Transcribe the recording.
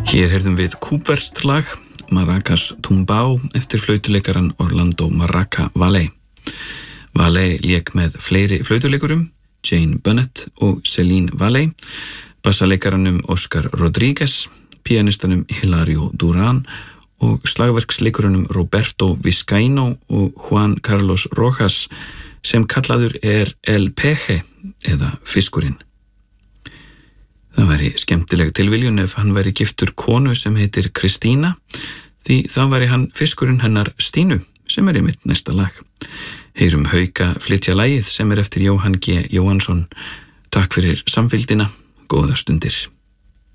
Hér heyrðum við kúbverskt lag, Maracas Tumbao, eftir flautuleikaran Orlando Maraca Valle. Valle lék með fleiri flautuleikurum, Jane Bunnett og Celine Valle, bassaleikaranum Oscar Rodríguez, pianistanum Hilario Duran og slagverksleikurunum Roberto Vizcaíno og Juan Carlos Rojas, sem kallaður El Peje eða fiskurinn. Það væri skemmtileg tilviljun ef hann væri giftur konu sem heitir Kristína, því þá væri hann fiskurinn hennar Stínu, sem einmitt næsta lag. Heyrum Hauka flytja lagið sem eftir Jóhann G. Jóhannsson. Takk fyrir samfylgdina, góða stundir.